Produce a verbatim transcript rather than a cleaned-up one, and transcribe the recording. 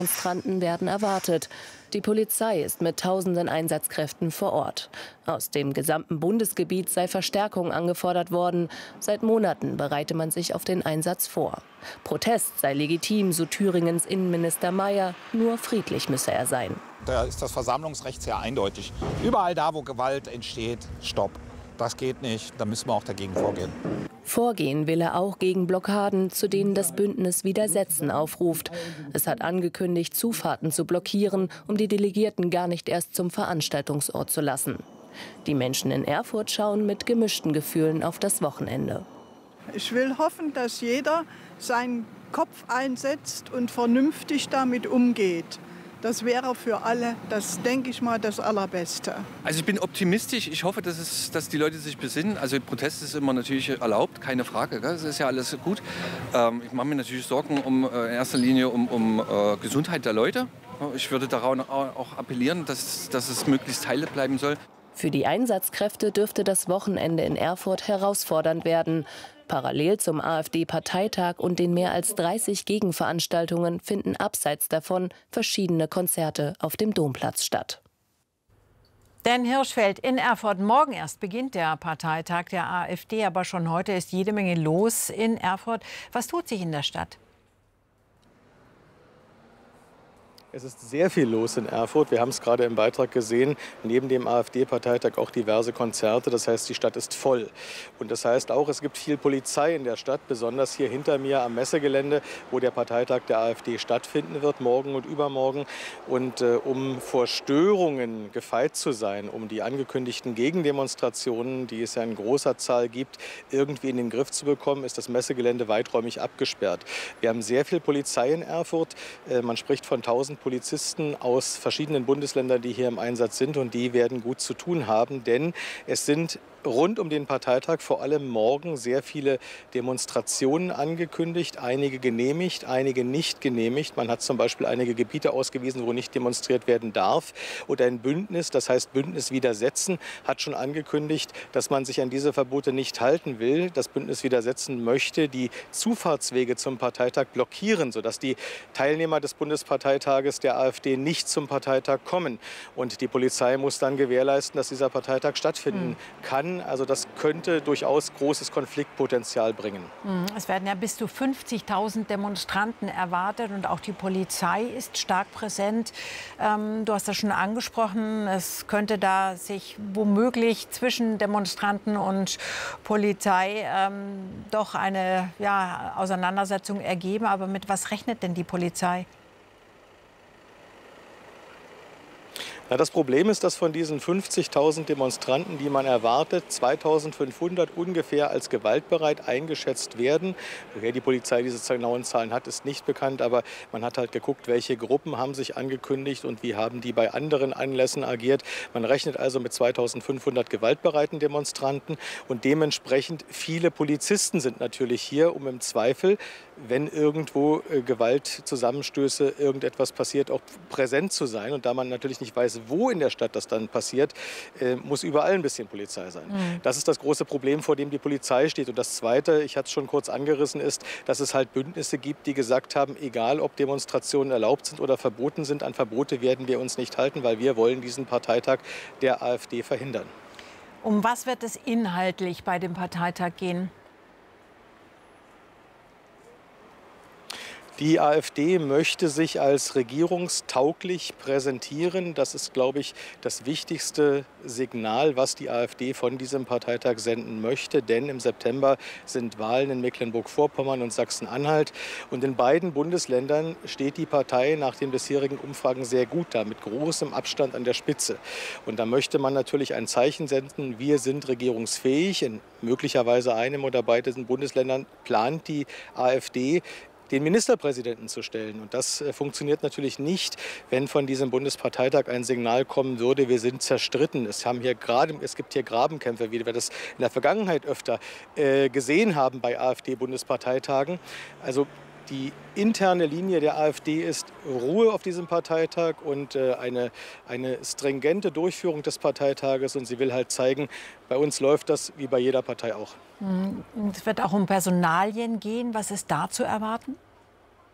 Demonstranten werden erwartet. Die Polizei ist mit tausenden Einsatzkräften vor Ort. Aus dem gesamten Bundesgebiet sei Verstärkung angefordert worden. Seit Monaten bereite man sich auf den Einsatz vor. Protest sei legitim, so Thüringens Innenminister Mayer. Nur friedlich müsse er sein. Da ist das Versammlungsrecht sehr eindeutig. Überall da, wo Gewalt entsteht, stopp. Das geht nicht, da müssen wir auch dagegen vorgehen. Vorgehen will er auch gegen Blockaden, zu denen das Bündnis Widersetzen aufruft. Es hat angekündigt, Zufahrten zu blockieren, um die Delegierten gar nicht erst zum Veranstaltungsort zu lassen. Die Menschen in Erfurt schauen mit gemischten Gefühlen auf das Wochenende. Ich will hoffen, dass jeder seinen Kopf einsetzt und vernünftig damit umgeht. Das wäre für alle, das denke ich mal, das Allerbeste. Also ich bin optimistisch. Ich hoffe, dass, es, dass die Leute sich besinnen. Also Protest ist immer natürlich erlaubt, keine Frage. Gell? Das ist ja alles gut. Ähm, ich mache mir natürlich Sorgen um, äh, in erster Linie um, um äh, Gesundheit der Leute. Ich würde daran auch appellieren, dass, dass es möglichst heile bleiben soll. Für die Einsatzkräfte dürfte das Wochenende in Erfurt herausfordernd werden. Parallel zum AfD-Parteitag und den mehr als dreißig Gegenveranstaltungen finden abseits davon verschiedene Konzerte auf dem Domplatz statt. Dan Hirschfeld in Erfurt. Morgen erst beginnt der Parteitag der AfD, aber schon heute ist jede Menge los in Erfurt. Was tut sich in der Stadt? Es ist sehr viel los in Erfurt. Wir haben es gerade im Beitrag gesehen. Neben dem AfD-Parteitag auch diverse Konzerte. Das heißt, die Stadt ist voll. Und das heißt auch, es gibt viel Polizei in der Stadt, besonders hier hinter mir am Messegelände, wo der Parteitag der AfD stattfinden wird, morgen und übermorgen. Und äh, um vor Störungen gefeit zu sein, um die angekündigten Gegendemonstrationen, die es ja in großer Zahl gibt, irgendwie in den Griff zu bekommen, ist das Messegelände weiträumig abgesperrt. Wir haben sehr viel Polizei in Erfurt. Äh, man spricht von tausend Polizisten aus verschiedenen Bundesländern, die hier im Einsatz sind, und die werden gut zu tun haben, denn es sind rund um den Parteitag vor allem morgen sehr viele Demonstrationen angekündigt, einige genehmigt, einige nicht genehmigt. Man hat zum Beispiel einige Gebiete ausgewiesen, wo nicht demonstriert werden darf. Und ein Bündnis, das heißt Bündnis Widersetzen, hat schon angekündigt, dass man sich an diese Verbote nicht halten will. Das Bündnis Widersetzen möchte die Zufahrtswege zum Parteitag blockieren, sodass die Teilnehmer des Bundesparteitages der AfD nicht zum Parteitag kommen. Und die Polizei muss dann gewährleisten, dass dieser Parteitag stattfinden mhm. kann. Also das könnte durchaus großes Konfliktpotenzial bringen. Es werden ja bis zu fünfzigtausend Demonstranten erwartet und auch die Polizei ist stark präsent. Ähm, du hast das schon angesprochen, es könnte da sich womöglich zwischen Demonstranten und Polizei ähm, doch eine ja, Auseinandersetzung ergeben. Aber mit was rechnet denn die Polizei? Ja, das Problem ist, dass von diesen fünfzigtausend Demonstranten, die man erwartet, zweitausendfünfhundert ungefähr als gewaltbereit eingeschätzt werden. Woher die Polizei diese genauen Zahlen hat, ist nicht bekannt, aber man hat halt geguckt, welche Gruppen haben sich angekündigt und wie haben die bei anderen Anlässen agiert. Man rechnet also mit zweitausendfünfhundert gewaltbereiten Demonstranten und dementsprechend viele Polizisten sind natürlich hier, um im Zweifel, wenn irgendwo äh, Gewaltzusammenstöße, irgendetwas passiert, auch präsent zu sein. Und da man natürlich nicht weiß, wo in der Stadt das dann passiert, äh, muss überall ein bisschen Polizei sein. Mhm. Das ist das große Problem, vor dem die Polizei steht. Und das Zweite, ich hatte es schon kurz angerissen, ist, dass es halt Bündnisse gibt, die gesagt haben, egal ob Demonstrationen erlaubt sind oder verboten sind, an Verbote werden wir uns nicht halten, weil wir wollen diesen Parteitag der AfD verhindern. Um was wird es inhaltlich bei dem Parteitag gehen? Die AfD möchte sich als regierungstauglich präsentieren. Das ist, glaube ich, das wichtigste Signal, was die AfD von diesem Parteitag senden möchte. Denn im September sind Wahlen in Mecklenburg-Vorpommern und Sachsen-Anhalt. Und in beiden Bundesländern steht die Partei nach den bisherigen Umfragen sehr gut da, mit großem Abstand an der Spitze. Und da möchte man natürlich ein Zeichen senden, wir sind regierungsfähig. In möglicherweise einem oder beiden Bundesländern plant die AfD, den Ministerpräsidenten zu stellen. Und das äh, funktioniert natürlich nicht, wenn von diesem Bundesparteitag ein Signal kommen würde, wir sind zerstritten. Es, haben hier grade, es gibt hier Grabenkämpfe, wie wir das in der Vergangenheit öfter äh, gesehen haben bei AfD-Bundesparteitagen. Also die interne Linie der AfD ist Ruhe auf diesem Parteitag und äh, eine, eine stringente Durchführung des Parteitages. Und sie will halt zeigen, bei uns läuft das wie bei jeder Partei auch. Es wird auch um Personalien gehen. Was ist da zu erwarten?